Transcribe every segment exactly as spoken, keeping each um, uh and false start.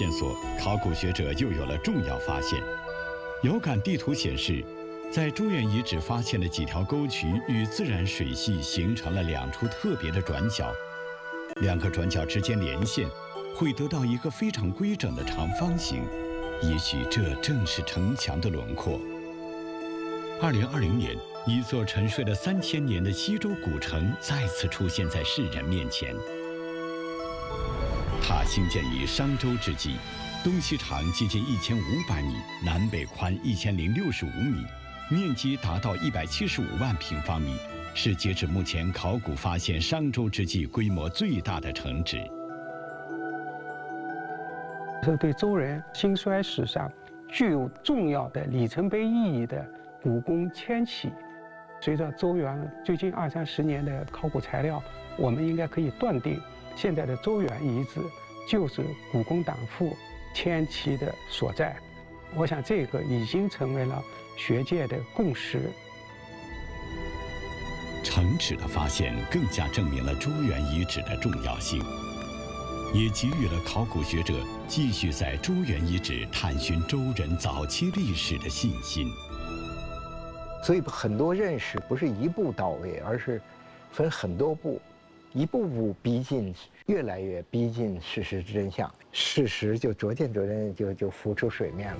线索，考古学者又有了重要发现。遥感地图显示，在周原遗址发现的几条沟渠与自然水系形成了两处特别的转角，两个转角之间连线，会得到一个非常规整的长方形。也许这正是城墙的轮廓。二零二零年，一座沉睡了三千年的西周古城再次出现在世人面前。它兴建于商周之际，东西长接近一千五百米，南北宽一千零六十五米，面积达到一百七十五万平方米，是截止目前考古发现商周之际规模最大的城址。 是对周人兴衰史上具有重要的里程碑意义的古宫迁徙。随着周原最近二三十年的考古材料，我们应该可以断定，现在的周原遗址就是古宫党父迁徙的所在。我想这个已经成为了学界的共识。 城址的发现更加证明了周原遗址的重要性，也给予了考古学者继续在周原遗址探寻周人早期历史的信心。 所以很多认识不是一步到位，而是分很多步，一步步逼近，越来越逼近事实真相，事实就逐渐逐渐就就浮出水面了。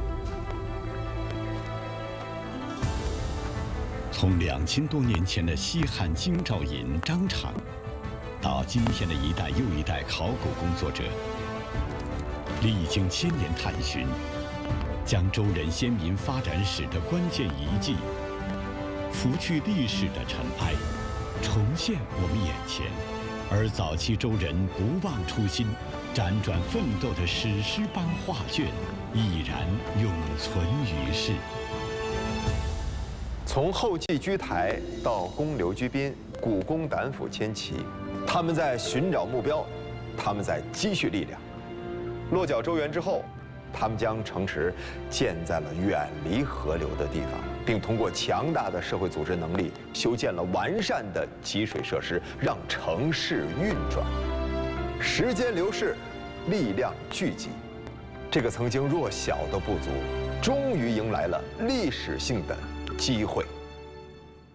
从两千多年前的西汉京兆尹张敞，到今天的一代又一代考古工作者，历经千年探寻，将周人先民发展史的关键遗迹，拂去历史的尘埃，重现我们眼前。而早期周人不忘初心，辗转奋斗的史诗般画卷，毅然永存于世。 从后继居台到公刘居宾，古宫胆府迁徙，他们在寻找目标，他们在积蓄力量。落脚周原之后，他们将城池建在了远离河流的地方，并通过强大的社会组织能力，修建了完善的集水设施，让城市运转。时间流逝，力量聚集，这个曾经弱小的部族，终于迎来了历史性的机会。